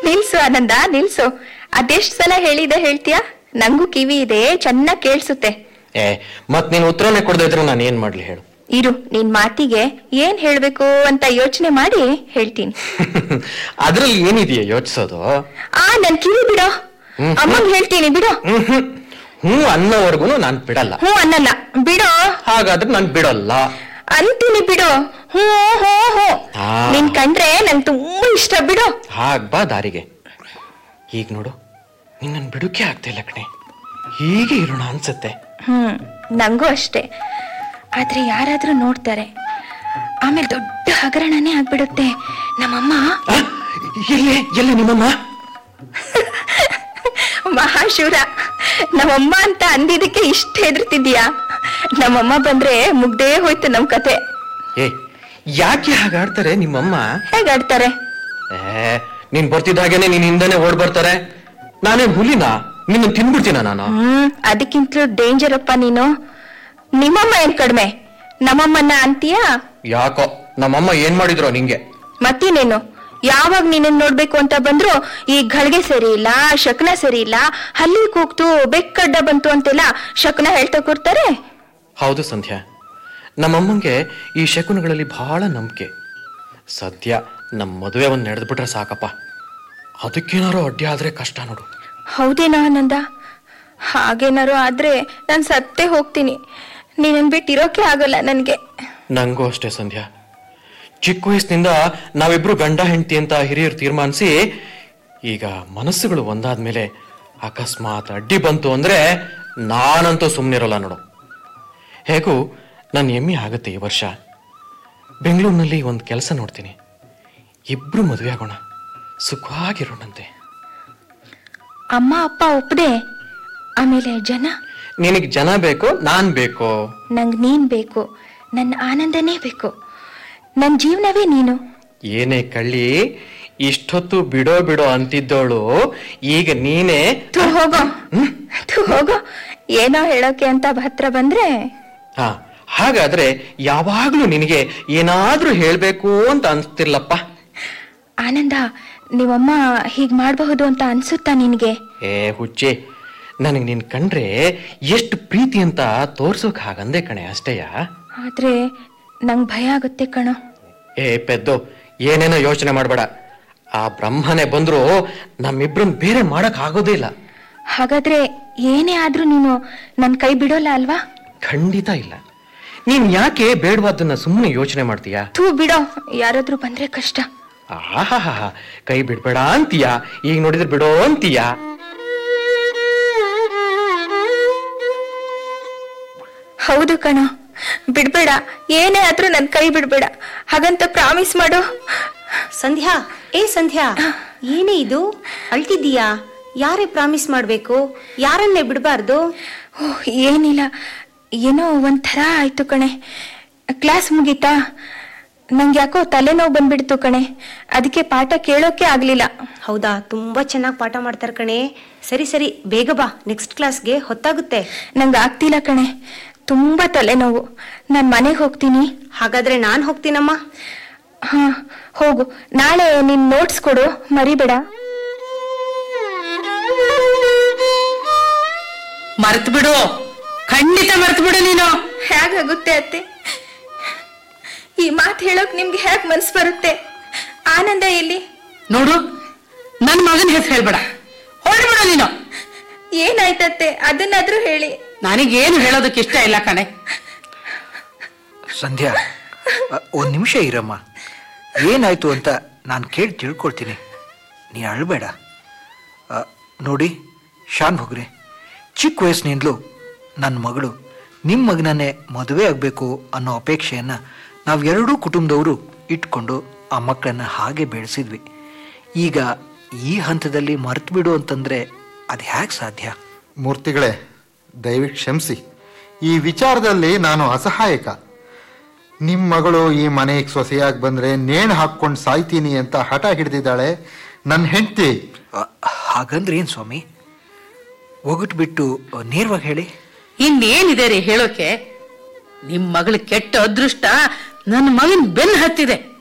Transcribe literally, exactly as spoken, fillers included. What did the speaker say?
ನಿಲ್ಸು ಆನಂದ, ನಿಲ್ಸು. ಅದೆಷ್ಟ್ ಸಲ ಹೇಳಿದೆ ಹೇಳ್ತೀಯಾ? ನಂಗೂ ಕಿವಿ ಇದೆ, ಚೆನ್ನಾಗ್ ಕೇಳಿಸುತ್ತೆ. ಏ ಮತ್ ನೀನ್ ಉತ್ತರನೇ ಕೊಡದೇ ಇದ್ರೆ ನಾನು ಏನ್ ಮಾಡ್ಲಿ ಹೇಳು? ಇರು, ನಿನ್ ಮಾತಿಗೆ ಏನ್ ಹೇಳ್ಬೇಕು ಅಂತ ಯೋಚನೆ ಮಾಡಿ ಹೇಳ್ತೀನಿ. ಅದ್ರಲ್ಲಿ ಏನಿದೆಯಾ ಯೋಚಿಸೋದು? ಆ ನನ್ ಕಿವಿ ಬಿಡೋ, ಅಮ್ಮಂಗ್ ಹೇಳ್ತೀನಿ ಬಿಡೋ. ಹ್ಞೂ ಅನ್ನೋವರೆಗೂ ನಾನ್ ಬಿಡಲ್ಲ. ಹ್ಞೂ ಅನ್ನಲ್ಲ, ಬಿಡೋ. ಹಾಗಾದ್ರೆ ನಾನ್ ಬಿಡಲ್ಲ ಅಂತೀನಿ, ಬಿಡೋ. ಹ್ಞೂ ಹ್ಞೂ ಹ್ಞೂ ನಿನ್ ಕಂಡ್ರೆ ನಂಗೆ ತುಂಬಾ ಇಷ್ಟ, ಬಿಡೋ. ಹಾಗ್ ಬಾ ದಾರಿಗೆ. ಈಗ ನೋಡು, ನಿನ್ನನ್ ಬಿಡುಕೆ ಆಗ್ತಾ ಇಲ್ಲ ಕಣೆ, ಹೀಗೆ ಇರೋಣ ಅನ್ಸುತ್ತೆ. ಹ್ಮ್ ನಂಗೂ ಅಷ್ಟೇ. ಆದ್ರೆ ಯಾರಾದ್ರೂ ನೋಡ್ತಾರೆ, ಆಮೇಲೆ ದೊಡ್ಡ ಹಗರಣನೇ ಆಗ್ಬಿಡುತ್ತೆ. ನಮ್ಮಮ್ಮ ಎಲ್ಲೇ ಎಲ್ಲ ನಿಮ್ಮಮ್ಮ ಮಹಾಶೂರ, ನಮ್ಮಮ್ಮ ಅಂತ ಅಂದಿದ್ದಕ್ಕೆ ಇಷ್ಟ ಹೆದರ್ತಿದ್ಯಾ? ನಮ್ಮಮ್ಮ ಬಂದ್ರೆ ಮುಗ್ದೇ ಹೋಯ್ತು ನಮ್ ಕತೆ. ಏ ಯಾಕೆ ಹಾಗಾಡ್ತಾರೆ ನಿಮ್ಮಮ್ಮ? ಹೇಗಾಡ್ತಾರೆ? ಏ ನೀನ್ ಬರ್ತಿದ್ದ ಹಾಗೇನೆ ನೀನ್ ಹಿಂದೆನೆ ಓಡ್ ಬರ್ತಾರೆ. ನಾನೇ ಹುಲಿನಾ? ನಿನ್ನ ತಿನ್ಬಿಡ್ತೀನ ನಾನು? ಹ್ಮ್ ಅದಕ್ಕಿಂತಲೂ ಡೇಂಜರ್ ಅಪ್ಪ ನೀನು. ನಿಮ್ಮಮ್ಮ ಏನ್ ಕಡಿಮೆ, ನಮ್ಮಮ್ಮನ್ನ ಅಂತೀಯಾ? ಯಾಕೋ ನಮ್ಮಮ್ಮ ಏನ್ ಮಾಡಿದ್ರು ನಿಂಗೆ? ಮತ್ತಿನೇನು, ಯಾವಾಗ ನೀನನ್ ನೋಡ್ಬೇಕು ಅಂತ ಬಂದ್ರು ಈ ಗಳಿಗೆ ಸರಿ ಇಲ್ಲ, ಶಕನ ಸರಿ ಇಲ್ಲ, ಹಲ್ಲಿ ಕೂಗ್ತು, ಬೆಕ್ಕಡ್ಡ ಬಂತು ಅಂತೆಲ್ಲ ಶಕನ ಹೇಳ್ತಾ ಕೂರ್ತಾರೆ. ಹೌದು ಸಂಧ್ಯಾ, ನಮ್ಮಮ್ಮಂಗೆ ಈ ಶಕುನಗಳಲ್ಲಿ ಬಹಳ ನಂಬಿಕೆ. ಸದ್ಯ ನಮ್ಮ ಮದುವೆ ಒಂದ್ ನಡೆದ್ಬಿಟ್ರೆ ಸಾಕಪ್ಪ, ಅದಕ್ಕೇನಾರು ಅಡ್ಡಿ ಆದ್ರೆ ಕಷ್ಟ ನೋಡು. ಹೌದೇನೋ ಆನಂದ? ಹಾಗೇನಾರು ಆದ್ರೆ ನಾನ್ ಸತ್ತೇ ಹೋಗ್ತೀನಿ. ನೀನನ್ ಬಿಟ್ಟಿರೋಕೆ ಆಗಲ್ಲ ನನ್ಗೆ. ನಂಗೂ ಅಷ್ಟೇ ಸಂಧ್ಯಾ. ಚಿಕ್ಕ ವಯಸ್ಸಿನಿಂದ ನಾವಿಬ್ರು ಗಂಡ ಹೆಂಡತಿ ಅಂತ ಹಿರಿಯರು ತೀರ್ಮಾನಿಸಿ, ಈಗ ಮನಸ್ಸುಗಳು ಒಂದಾದ್ಮೇಲೆ ಅಕಸ್ಮಾತ್ ಅಡ್ಡಿ ಬಂತು ಅಂದ್ರೆ ನಾನಂತೂ ಸುಮ್ಮನಿರೋಲ್ಲ ನೋಡು. ಹೇಗೂ ನನ್ನ ಎಮ್ಮೆ ಆಗುತ್ತೆ ಈ ವರ್ಷ. ಬೆಂಗಳೂರಿನಲ್ಲಿ ಒಂದು ಕೆಲಸ ನೋಡ್ತೀನಿ, ಇಬ್ರು ಮದುವೆ ಆಗೋಣ, ಸುಖವಾಗಿರೋಣಂತೆ. ಅಮ್ಮ ಅಪ್ಪ ಒಪ್ಪದೆ ಆಮೇಲೆ ಜನ? ನಿನಗ್ ಜನ ಬೇಕು, ನಾನ್ ಬೇಕು? ನಂಗ್ ನೀನ್ ಬೇಕು, ನನ್ನ ಆನಂದನೇ ಬೇಕು, ನನ್ ಜೀವನವೇ ನೀನು. ಏನೇ ಕಳ್ಳಿ, ಇಷ್ಟೊತ್ತು ಬಿಡೋ ಬಿಡೋ ಅಂತಿದ್ದೋಳು ಈಗ ನೀನೇ. ತೂ ಹೋಗೋ, ತೂ ಹೋಗೋ. ಏನೋ ಹೇಳೋಕೆ ಅಂತ ಹತ್ರ ಬಂದ್ರೆ. ಹಾ ಹಾಗಾದ್ರೆ ಯಾವಾಗ್ಲೂ ನಿನಗೆ ಏನಾದ್ರೂ ಹೇಳ್ಬೇಕು ಅಂತ ಅನ್ಸ್ತಿರ್ಲಪ್ಪ. ಆನಂದ, ನೀವಮ್ಮ ಹೀಗ್ ಮಾಡಬಹುದು ಅಂತ ಅನ್ಸುತ್ತಾ ನಿನ್ಗೆ? ಏ ಹುಚ್ಚೆ, ನನಗ್ ನಿನ್ ಕಂಡ್ರೆ ಎಷ್ಟು ಪ್ರೀತಿ ಅಂತ ತೋರ್ಸೋಕ್ ಹಾಗಂದೆ ಕಣೆ, ಅಷ್ಟೇಯ. ಆದ್ರೆ ನಂಗ್ ಭಯ ಆಗುತ್ತೆ ಕಣೋ. ಏ ಪೆದ್ದು, ಏನೇನೋ ಯೋಚನೆ ಮಾಡ್ಬೇಡ. ಆ ಬ್ರಹ್ಮನೇ ಬಂದ್ರು ನಮ್ಮಿಬ್ರನ್ ಬೇರೆ ಮಾಡಕ್ ಆಗೋದೇ ಇಲ್ಲ. ಹಾಗಾದ್ರೆ ಏನೇ ಆದ್ರೂ ನೀನು ನನ್ ಕೈ ಬಿಡೋಲ್ಲ ಅಲ್ವಾ? ಖಂಡಿತ ಇಲ್ಲ. ನೀನ್ ಯಾಕೆ ಬೇಡವಾದನ್ನ ಸುಮ್ಮನೆ ಯೋಚನೆ ಮಾಡ್ತೀಯಾ? ತೂ ಬಿಡೋ, ಯಾರಾದ್ರೂ ಬಂದ್ರೆ ಕಷ್ಟ. ಆಹಾ, ಕೈ ಬಿಡ್ಬೇಡ ಅಂತೀಯಾ, ಈಗ ನೋಡಿದ್ರೆ ಬಿಡೋ ಅಂತೀಯಾ? ಹೌದು ಕಣೋ, ಬಿಡ್ಬೇಡ. ಏನೇ ಆದ್ರೂ ನನ್ ಕೈ ಬಿಡ್ಬೇಡ, ಹಾಗಂತ ಪ್ರಾಮಿಸ್ ಮಾಡು. ಸಂಧ್ಯಾ, ಏ ಸಂಧ್ಯಾ, ಏನೇ ಇದು ಅಳ್ತಿದ್ದೀಯಾ? ಯಾರೇ ಪ್ರಾಮಿಸ್ ಮಾಡ್ಬೇಕು? ಯಾರನ್ನೇ ಬಿಡಬಾರ್ದು? ಓಹ್ ಏನಿಲ್ಲ, ಏನೋ ಒಂಥರ ಆಯ್ತು ಕಣೆ. ಕ್ಲಾಸ್ ಮುಗೀತಾ, ನಂಗೆ ಯಾಕೋ ತಲೆನೋವು ಬಂದ್ಬಿಡ್ತು ಕಣೆ, ಅದಕ್ಕೆ ಪಾಠ ಕೇಳೋಕೆ ಆಗ್ಲಿಲ್ಲ. ಹೌದಾ? ತುಂಬಾ ಚೆನ್ನಾಗಿ ಪಾಠ ಮಾಡ್ತಾರೆ ಕಣೆ. ಸರಿ ಸರಿ, ಬೇಗ ಬಾ, ನೆಕ್ಸ್ಟ್ ಕ್ಲಾಸ್ಗೆ ಹೊತ್ತಾಗುತ್ತೆ. ನಂಗೆ ಆಗ್ತಿಲ್ಲ ಕಣೆ, ತುಂಬಾ ತಲೆನೋವು. ನಾನು ಮನೆಗೆ ಹೋಗ್ತೀನಿ. ಹಾಗಾದ್ರೆ ನಾನು ಹೋಗ್ತೀನಮ್ಮ. ಹಾ ಹೋಗು, ನಾಳೆ ನಿನ್ ನೋಟ್ಸ್ ಕೊಡು, ಮರಿಬೇಡ. ಮರ್ತು ಬಿಡು, ಖಂಡಿತ ಮರ್ತು ಬಿಡು ನೀನು. ಹೇಗಾಗುತ್ತೆ ಅತ್ತೆ? ಈ ಮಾತು ಹೇಳೋಕ್ ನಿಮ್ಗೆ ಹೇಗ್ ಮನ್ಸು ಬರುತ್ತೆ? ಆನಂದ ಎಲ್ಲಿ? ನೋಡು, ನನ್ ಮಗನ ಹೆಸರು ಹೇಳ್ಬೇಡ, ಹೊರಡ್ಬಿಡು ನೀನು. ಏನಾಯ್ತತ್ತೆ, ಅದನ್ನಾದ್ರೂ ಹೇಳಿ. ನನಗೇನು ಹೇಳೋದಕ್ಕೆ ಇಷ್ಟ ಇಲ್ಲ ಕಣೆ. ಸಂಧ್ಯಾ, ಒಂದ್ ನಿಮಿಷ ಇರಮ್ಮ. ಏನಾಯ್ತು ಅಂತ ನಾನು ಕೇಳಿ ತಿಳ್ಕೊಳ್ತೀನಿ, ನೀ ಅಳ್ಬೇಡ. ನೋಡಿ ಶಾನ್ ಹೋಗ್ರೆ, ಚಿಕ್ಕ ವಯಸ್ಸಿನಿಂದಲೂ ನನ್ನ ಮಗಳು ನಿಮ್ಮ ಮಗನನ್ನೇ ಮದುವೆ ಆಗಬೇಕು ಅನ್ನೋ ಅಪೇಕ್ಷೆಯನ್ನು ನಾವು ಎರಡೂ ಕುಟುಂಬದವರು ಇಟ್ಕೊಂಡು ಆ ಮಕ್ಕಳನ್ನು ಹಾಗೆ ಬೆಳೆಸಿದ್ವಿ. ಈಗ ಈ ಹಂತದಲ್ಲಿ ಮರೆತು ಬಿಡು ಅಂತಂದರೆ ಅದು ಹೇಗೆ ಸಾಧ್ಯ? ಮೂರ್ತಿಗಳೇ, ದಯವಿಟ್ಟು ಕ್ಷಮಿಸಿ. ಈ ವಿಚಾರದಲ್ಲಿ ನಾನು ಅಸಹಾಯಕ. ನಿಮ್ಮ ಮಗಳು ಈ ಮನೆಗೆ ಸೊಸೆಯಾಗಿ ಬಂದರೆ ನೇಣು ಹಾಕ್ಕೊಂಡು ಸಾಯ್ತೀನಿ ಅಂತ ಹಠ ಹಿಡಿದಿದ್ದಾಳೆ ನನ್ನ ಹೆಂಡತಿ. ಹಾಗಂದ್ರೆ ಏನು ಸ್ವಾಮಿ? ಒಗಟು ಬಿಟ್ಟು ನೇರವಾಗಿ ಹೇಳಿ. ಇನ್ನೇನಿದೆ ರೀ ಹೇಳೋಕೆ? ನಿಮ್ ಮಗಳ ಕೆಟ್ಟ ಅದೃಷ್ಟ ನನ್ನ ಮಗನ್ ಬೆನ್ನು ಹತ್ತಿದೆ.